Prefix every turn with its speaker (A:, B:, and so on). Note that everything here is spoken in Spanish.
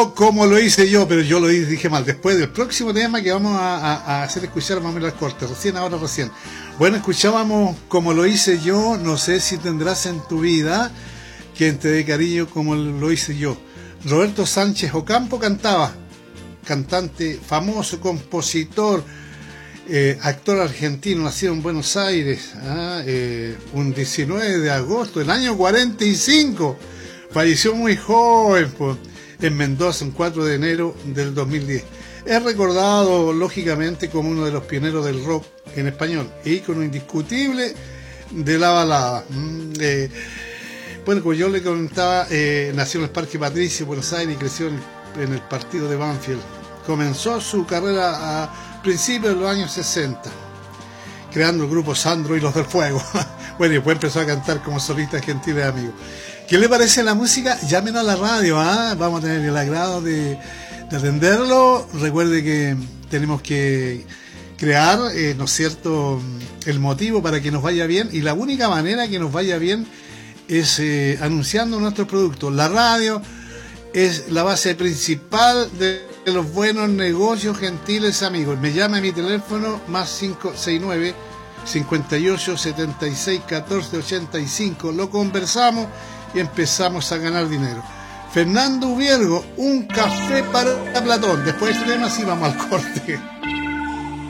A: yo como lo hice yo, pero yo lo dije mal. Después del próximo tema que vamos a hacer escuchar, vamos a ver las cortes. Recién. Bueno, escuchábamos como lo hice yo, no sé si tendrás en tu vida quien te dé cariño como lo hice yo. Roberto Sánchez Ocampo cantaba, cantante famoso, compositor, actor argentino, nacido en Buenos Aires, un 19 de agosto del año 45. Falleció muy joven en Mendoza, un 4 de enero del 2010. Es recordado, lógicamente, como uno de los pioneros del rock en español, ícono indiscutible de la balada. Bueno, como yo le comentaba, nació en el Parque Patricio, Buenos Aires, y creció en el partido de Banfield. Comenzó su carrera a principios de los años 60, creando el grupo Sandro y los del Fuego. Bueno, y después empezó a cantar como solista Gentiles Amigos. ¿Qué le parece la música? Llámenos a la radio, vamos a tener el agrado de atenderlo. Recuerde que tenemos que crear, ¿no es cierto?, el motivo para que nos vaya bien, y la única manera que nos vaya bien es anunciando nuestros productos. La radio es la base principal de los buenos negocios, Gentiles Amigos. Me llama a mi teléfono más 569 58 76 14 85. Lo conversamos y empezamos a ganar dinero. Fernando Ubiergo, un café para Platón. Después de este tema sí vamos al corte.